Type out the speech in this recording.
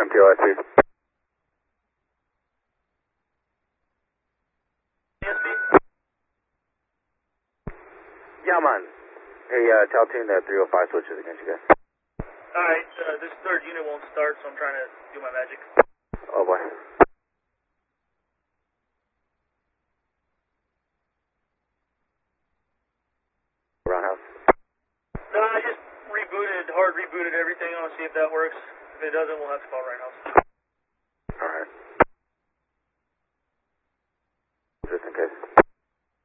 MTLSC. Yeah, man. Hey, tell team that 305 switches against you guys. Alright, this third unit won't start, so I'm trying to do my magic. Oh boy. Roundhouse. No, I just hard rebooted everything. I want to see if that works. If it doesn't, we'll have to call Rhinehouse. Alright.